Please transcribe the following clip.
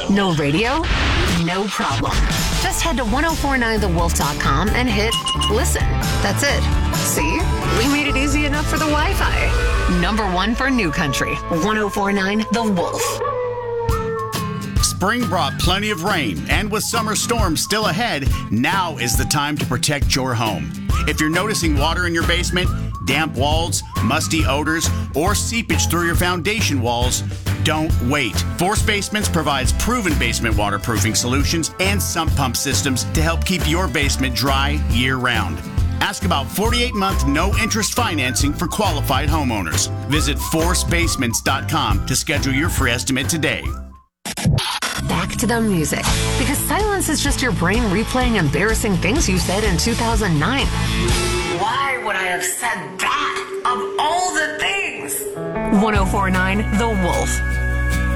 No radio? No problem. Just head to 1049thewolf.com and hit listen. That's it. See? We made it easy enough for the Wi-Fi. Number one for New Country. 1049 The Wolf. Spring brought plenty of rain, and with summer storms still ahead, now is the time to protect your home. If you're noticing water in your basement, damp walls, musty odors, or seepage through your foundation walls, don't wait. Force Basements provides proven basement waterproofing solutions and sump pump systems to help keep your basement dry year-round. Ask about 48-month no-interest financing for qualified homeowners. Visit forcebasements.com to schedule your free estimate today. Back to the music, because silence is just your brain replaying embarrassing things you said in 2009. Why would I have said that of all the things? 1049 The Wolf.